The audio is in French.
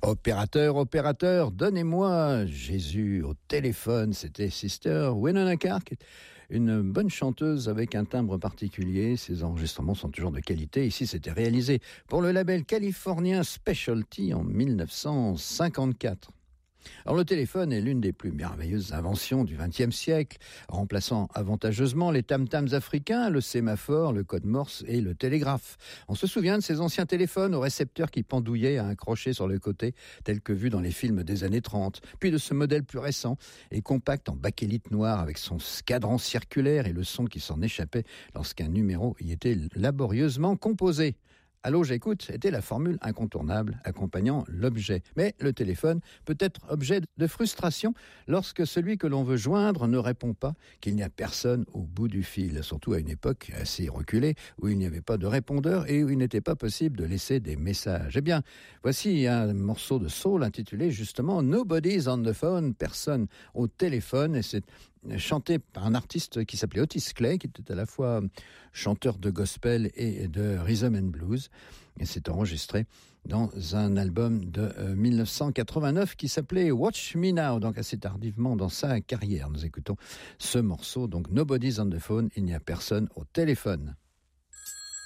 Opérateur, donnez-moi Jésus au téléphone. C'était Sister Winona Carr, une bonne chanteuse avec un timbre particulier. Ses enregistrements sont toujours de qualité. Ici, c'était réalisé pour le label californien Specialty en 1954. Alors le téléphone est l'une des plus merveilleuses inventions du XXe siècle, remplaçant avantageusement les tam-tams africains, le sémaphore, le code morse et le télégraphe. On se souvient de ces anciens téléphones aux récepteurs qui pendouillaient à un crochet sur le côté, tel que vu dans les films des années 30. Puis de ce modèle plus récent et compact en bakélite noir avec son cadran circulaire et le son qui s'en échappait lorsqu'un numéro y était laborieusement composé. Allô, j'écoute était la formule incontournable accompagnant l'objet. Mais le téléphone peut être objet de frustration lorsque celui que l'on veut joindre ne répond pas, qu'il n'y a personne au bout du fil, surtout à une époque assez reculée où il n'y avait pas de répondeur et où il n'était pas possible de laisser des messages. Eh bien, voici un morceau de soul intitulé justement Nobody's on the phone, personne au téléphone, et c'est chanté par un artiste qui s'appelait Otis Clay, qui était à la fois chanteur de gospel et de rhythm and blues. Et c'est enregistré dans un album de 1989 qui s'appelait Watch Me Now, donc assez tardivement dans sa carrière. Nous écoutons ce morceau, donc Nobody's on the phone, il n'y a personne au téléphone.